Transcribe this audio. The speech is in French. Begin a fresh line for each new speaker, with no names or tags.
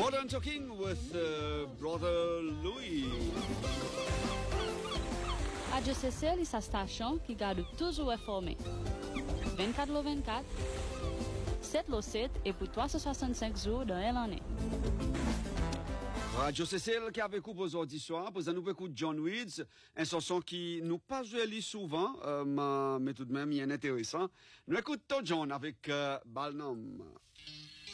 Modern Talking with Brother Louis.
Radio CC, sa station qui garde toujours informé. 24/24, 7/7 et pour 365 jours dans l'année.
Radio Cécile qui avec vous pour aujourd'hui soir, pour nous écouter John Weeds, un chanson qui nous pas joué souvent, mais tout de même il est intéressant. Nous écoutons John avec Balnum.